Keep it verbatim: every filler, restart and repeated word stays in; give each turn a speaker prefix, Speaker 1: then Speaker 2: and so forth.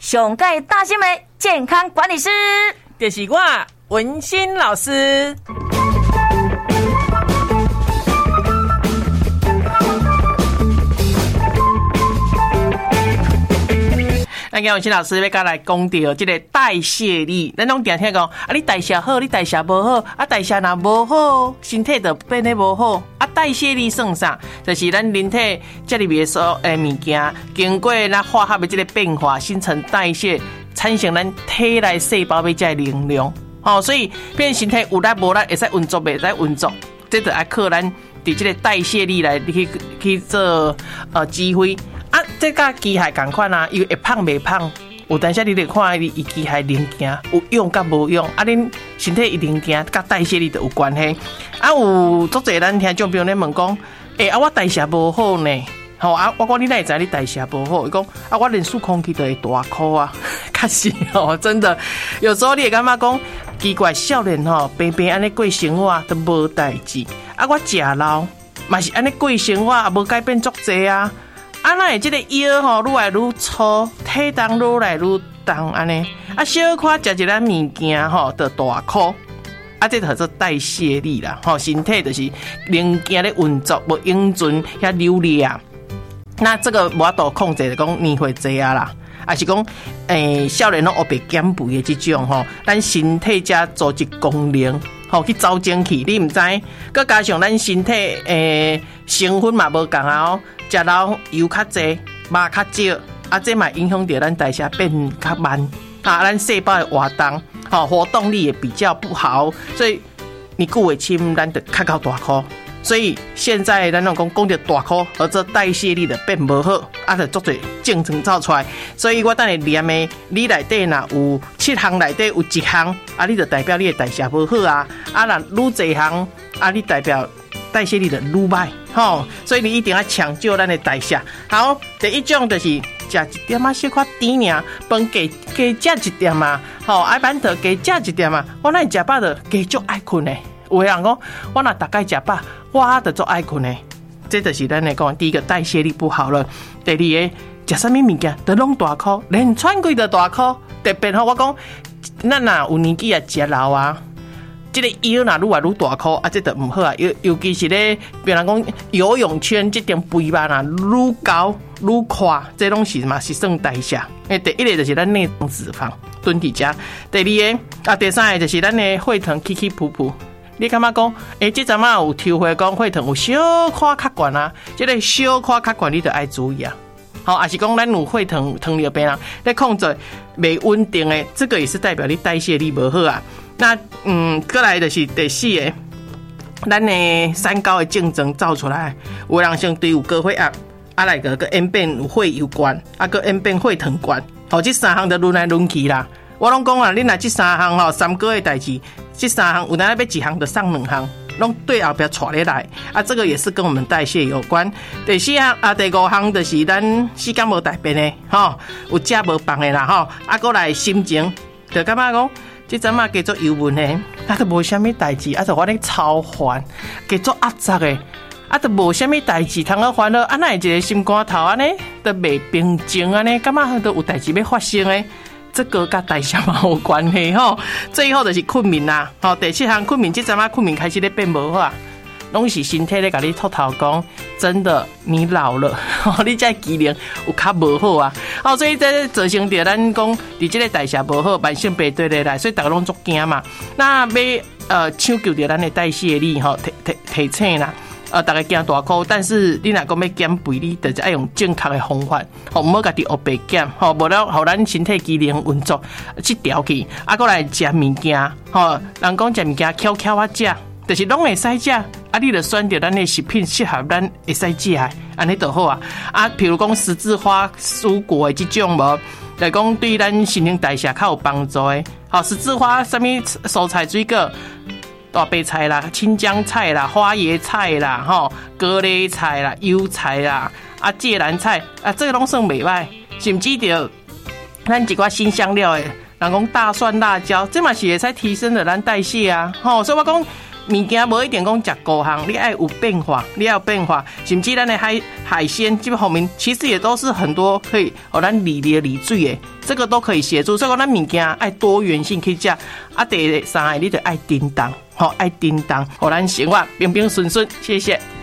Speaker 1: 上届大新闻健康管理师，
Speaker 2: 就是我文心老师。咱今文心老师要甲来讲到这个代谢力，咱拢常听讲啊，你代谢好，你代谢无好，啊代谢若无好，身体就变得无好。啊，代谢力算啥？就是咱人体这里面所诶物件，经过咱化学的这个变化，形成代谢，产生咱体内细胞的这个能量。哦，所以变身体有力无力，会使运作，袂使运作，这就要靠咱伫这个代谢力来去去做呃指挥。啊，这甲机械同款啊，伊会胖袂胖？有当时你得看伊伊机械零件有用甲无用，啊，恁身体一零件甲代谢力都有关系。啊，有足侪咱听众朋友咧问讲，诶、欸，啊，我代谢无好呢，吼啊，我讲你哪会知你代谢无好？伊讲啊，我连数空气都会大哭啊，确实哦，真的，有时候你会感觉讲奇怪，少年吼平平安尼过生活都无代志，啊，我食老嘛是安尼过生活，也无改变足侪啊。啊，那这个腰吼愈来愈粗，体重愈来愈重安尼。啊，小可食一咱物件吼，就大哭。啊，这叫做代谢力啦，吼，身体就是零件咧运作无用尽遐流量。那这个无法度控制，就讲年岁济啊啦，还是讲诶，少年拢学被减肥的这种吼，咱身体加组织功能。吼，去走精气，你毋知，佮加上咱身体诶成分嘛无共啊哦，食老油较济，肉较少，啊，这嘛影响到咱代谢变较慢，啊，咱细胞的活动，吼，活动力也比较不好，所以你顾会深，咱就较到大哭。所以现在咱讲讲到大哭和这代谢力的变无好，啊，就足侪症状走出来。所以我等下念的，你内底若有七项内底有一项，啊，你就代表你的代谢无好啊。啊，若愈侪项，啊，你代表代谢力就愈歹，吼。所以你一定要抢救咱的代谢。好，第一种就是食一点啊，小可甜尔，饭加加食一点啊，吼，啊，馒头加食一点啊。我那食饱就加足爱困的。有的人讲，我若大概食饱，我就做爱困的，这就是咱来讲第一个代谢力不好了。第二个食啥物物件都拢大哭，连喘气都大哭。特别吼，我讲咱若有年纪啊，食老啊，这个腰若愈来愈大哭啊，这就唔好啊。尤尤其是咧，比如讲游泳圈这点肥肉啊，愈高愈宽，这拢是嘛是算代谢。诶，第一个就是咱内脏脂肪囤伫遮，第二个啊，第三个就是咱的血糖起起伏伏。你感觉讲，诶、欸，这阵啊有抽血讲血糖有小可较悬啊，这个小可较悬，你就要注意啊。好，还是讲咱有血糖糖尿病啊，在控制未稳定的，这个也是代表你代谢力无好啊。那嗯，过来就是第四个，咱的三高的症状走出来，有人相对有高血压，啊来个个演变有血有关，啊个演变血糖关，好，这三项都轮来轮去啦。我拢讲啊，你若这三项吼，三个的代志，这三项有哪要一项就送两项，拢对后边带咧来啊。这个也是跟我们代谢有关。第四项啊，第五项就是咱时间无大变的吼，有食无放的啦吼，啊，过来心情就感觉讲，这阵啊加做忧闷的，啊都无啥物代志，啊就我咧超烦，加做压榨的。啊，都无啥物代志，通好烦恼，啊，那一个心肝头安尼，都袂平静安尼，感觉都有代志要发生的。这个跟代谢嘛有关系吼，最后就是困眠啦。吼，第七项困眠，这阵啊困眠开始咧变无好啊，拢是身体咧甲你吐头讲，真的你老了，吼，你这机能有较无好啊。好，所以这造成着咱讲，伫这个代谢无好，慢性病对咧来，所以大家拢足惊嘛。那要呃抢救着咱的代谢力吼，提提提醒啦。呃，大家惊大哭，但是你若讲要减肥，你就是要用正确的方法，吼，唔好家己学白减，吼，无了，互咱身体机能运作去调去，啊，过来食物件，吼，人讲食物件悄悄啊食，就是拢会使食，啊，你就选择咱的食品适合咱会使食的，安尼就好啊。啊，譬如讲十字花蔬果的这种无，来讲对咱新陈代谢较有帮助的，好，十字花什么蔬菜水果。大白菜啦、青江菜啦、花椰菜啦、吼高丽菜啦、油菜啦、啊芥蓝菜啊，这个拢算袂歹。甚至着咱一寡新香料诶，人讲大蒜、辣椒，这嘛是会使提升的咱代谢啊。吼，所以我讲物件无一定讲食高行，你爱有变化，你要有变化，甚至咱的海海鲜这方面，其实也都是很多可以哦，咱理的理水的，这个都可以协助。所以讲咱物件爱多元性去食，啊，第三个你就爱叮当，好、哦、爱叮当，互咱生活平平顺顺。谢谢。